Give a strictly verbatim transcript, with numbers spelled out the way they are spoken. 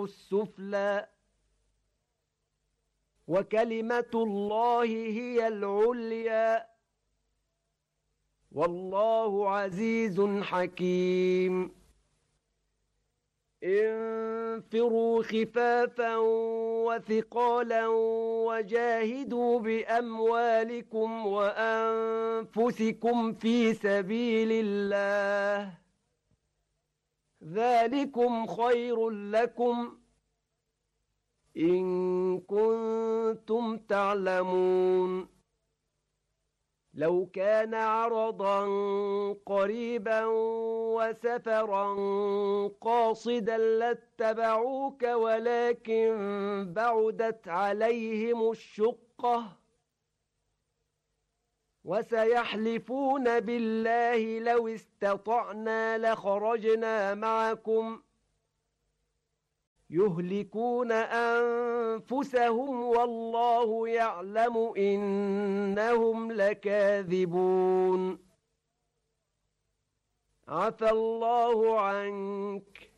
السفلى وكلمة الله هي العليا والله عزيز حكيم انفروا خفافا وثقالا وجاهدوا بأموالكم وأنفسكم في سبيل الله ذلكم خير لكم إن كنتم تعلمون لو كان عرضا قريبا وسفرا قاصدا لاتبعوك ولكن بعدت عليهم الشقة وسيحلفون بالله لو استطعنا لخرجنا معكم يهلكون أنفسهم والله يعلم إنهم لكاذبون عفى الله عنك